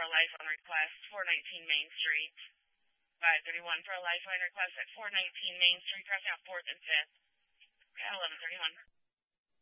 a lifeline request, 419 Main Street. 531 for a lifeline request at 419 Main Street, crossing out 4th and 5th. 1131.